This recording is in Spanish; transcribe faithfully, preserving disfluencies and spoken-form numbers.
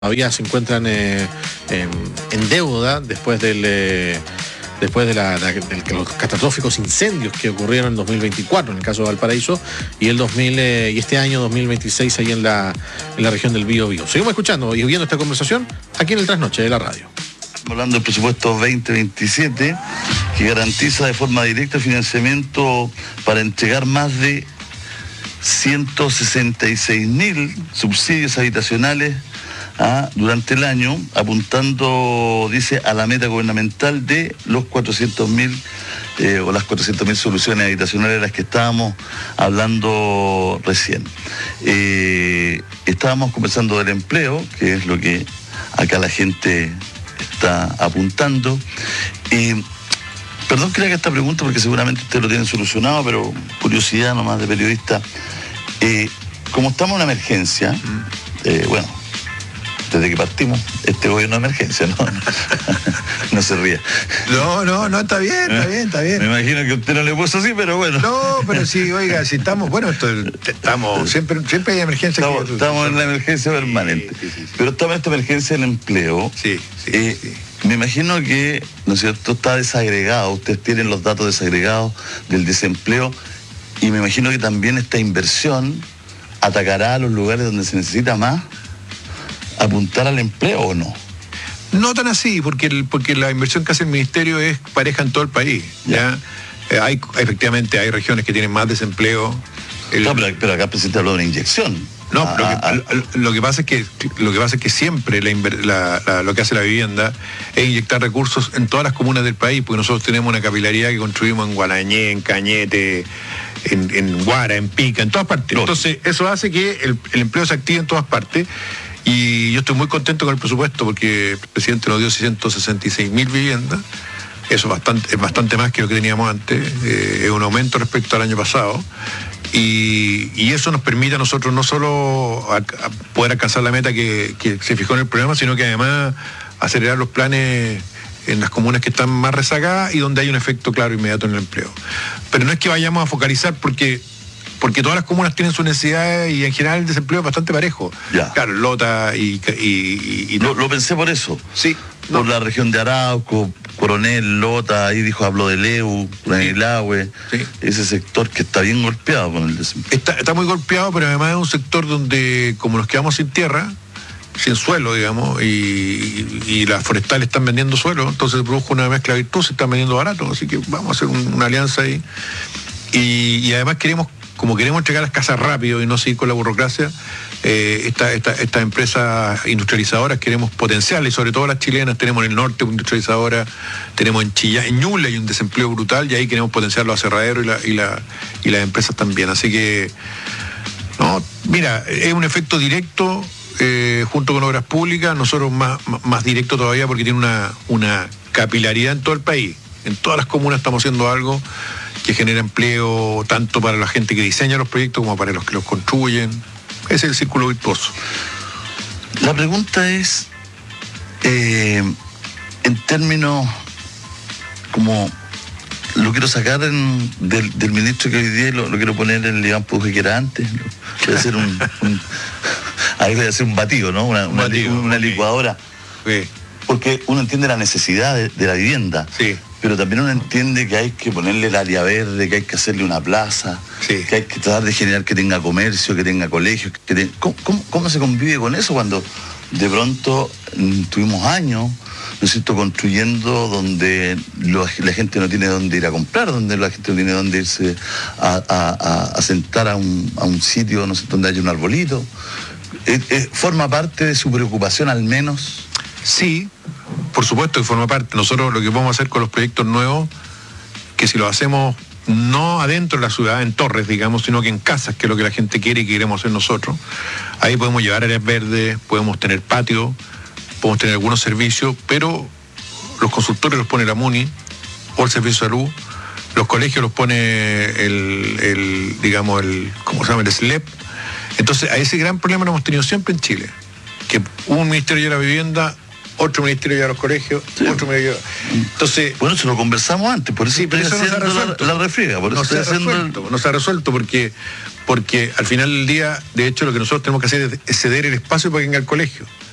Todavía se encuentran eh, en, en deuda después del eh, después de, la, de, de los catastróficos incendios que ocurrieron en dos mil veinticuatro en el caso de Valparaíso y el dos mil eh, y este año dos mil veintiséis ahí en la en la región del Bío Bío. Seguimos escuchando y viendo esta conversación aquí en el Trasnoche de la radio. Hablando del presupuesto veinte veintisiete, que garantiza de forma directa financiamiento para entregar más de ciento sesenta y seis mil subsidios habitacionales ¿ah? durante el año, apuntando, dice, a la meta gubernamental de los cuatrocientos mil eh, o las cuatrocientas mil soluciones habitacionales de las que estábamos hablando recién. Eh, estábamos conversando del empleo, que es lo que acá la gente está apuntando. Eh, perdón que le haga esta pregunta porque seguramente ustedes lo tienen solucionado, pero curiosidad nomás de periodista. Eh, como estamos en una emergencia, eh, bueno, desde que partimos, este gobierno de emergencia, ¿no? No se ría. No, no, no, está bien, está bien, está bien. Me imagino que usted no le puso así, pero bueno. No, pero sí, oiga, si estamos, bueno, esto, estamos, siempre, siempre hay emergencia. Estamos, que... estamos en la emergencia permanente. Sí, sí, sí, sí. Pero estamos en esta emergencia del empleo. Sí, sí, eh, sí. Me imagino que, ¿no es cierto?, está desagregado. Ustedes tienen los datos desagregados del desempleo y me imagino que también esta inversión atacará a los lugares donde se necesita más apuntar al empleo, ¿o no? No tan así, porque el, porque la inversión que hace el ministerio es pareja en todo el país. ¿ya? ¿ya? Eh, hay, efectivamente hay regiones que tienen más desempleo. El... No, pero, pero acá el presidente habló de una inyección. No, a, lo, que, a, lo, lo que pasa es que lo que pasa es que siempre la, la, la, lo que hace la vivienda es inyectar recursos en todas las comunas del país, porque nosotros tenemos una capilaridad que construimos en Gualañé, en Cañete, en, en Guara, en Pica, en todas partes. No. Entonces, eso hace que el, el empleo se active en todas partes. Y yo estoy muy contento con el presupuesto porque el presidente nos dio ciento sesenta y seis mil viviendas. Eso es bastante, es bastante más que lo que teníamos antes. Eh, es un aumento respecto al año pasado. Y, y eso nos permite a nosotros no solo a, a poder alcanzar la meta que, que se fijó en el programa, sino que además acelerar los planes en las comunas que están más rezagadas y donde hay un efecto claro inmediato en el empleo. Pero no es que vayamos a focalizar porque... porque todas las comunas tienen sus necesidades y en general el desempleo es bastante parejo. Ya. Claro, Lota y... y, y, y lo, lo pensé por eso. Sí. Por no. La región de Arauco, Coronel, Lota, ahí dijo, habló de Leu, Ranilahue, sí. Ese sector que está bien golpeado con el desempleo. Está, está muy golpeado, pero además es un sector donde, como nos quedamos sin tierra, sin suelo, digamos, y, y, y las forestales están vendiendo suelo, entonces se produjo una mezcla virtud, se están vendiendo barato, así que vamos a hacer un, una alianza ahí. Y, y además queremos como queremos entregar las casas rápido y no seguir con la burocracia, eh, estas esta, esta empresas industrializadoras queremos potenciarlas, y sobre todo las chilenas. Tenemos en el norte una industrializadora, tenemos en Chillán, en Ñuble hay un desempleo brutal y ahí queremos potenciar los aserraderos y, la, y, la, y las empresas también. Así que, no, mira, es un efecto directo eh, junto con obras públicas, nosotros más, más directo todavía porque tiene una, una capilaridad en todo el país. En todas las comunas estamos haciendo algo que genera empleo tanto para la gente que diseña los proyectos como para los que los construyen. Ese es el círculo virtuoso. La pregunta es, eh, en términos, como lo quiero sacar en, del, del ministro que hoy día lo, lo quiero poner en el Iván Puje que era antes. Voy a hacer un, un ahí voy a hacer un batido, ¿no? Una, un una, batido, una okay. licuadora. Sí. Porque uno entiende la necesidad de, de la vivienda. Sí. Pero también uno entiende que hay que ponerle el área verde, que hay que hacerle una plaza, sí. que hay que tratar de generar que tenga comercio, que tenga colegios. Que tenga... ¿Cómo, cómo, ¿Cómo se convive con eso cuando de pronto mm, tuvimos años, ¿no es cierto?, construyendo donde lo, la gente no tiene dónde ir a comprar, donde la gente no tiene dónde irse a, a, a, a sentar a un, a un sitio, no sé, donde haya un arbolito? Eh, eh, ¿Forma parte de su preocupación al menos? Sí, por supuesto que forma parte. Nosotros lo que vamos a hacer con los proyectos nuevos, que si lo hacemos no adentro de la ciudad, en torres, digamos, sino que en casas, que es lo que la gente quiere y que queremos hacer nosotros, ahí podemos llevar áreas verdes, podemos tener patio, podemos tener algunos servicios, pero los consultorios los pone la MUNI o el Servicio de Salud, los colegios los pone el, el digamos, el, ¿cómo se llama? El S L E P. Entonces, a ese gran problema lo hemos tenido siempre en Chile, que un ministerio de la vivienda, otro ministerio lleva a los colegios, sí. otro ministerio lleva... Entonces... Bueno, eso lo conversamos antes, por eso sí, pero estoy eso haciendo no se ha resuelto. la, la refriega. Por eso no, estoy se ha haciendo resuelto, el... no se ha resuelto porque, porque al final del día, de hecho, lo que nosotros tenemos que hacer es ceder el espacio para que venga al colegio.